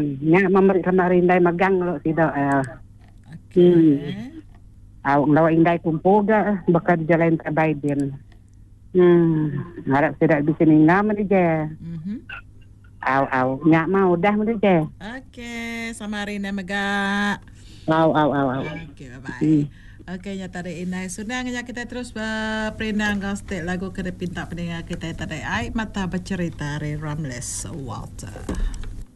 nya mamari sama rindai magang lo sido Okay. awak lawa indai kumpuga bakal jalan ke Biden. Harap tidak bisa ningam dia. Mhm. Aw nya mau dah dia. Okay, sama Rina Mega. Aw. Okay, bye-bye. Okay, nya tadi inai sunangnya kita terus berperinang setiap lagu kena pinta pendengar kita tadi ai mata bercerita dari Ramles Walter.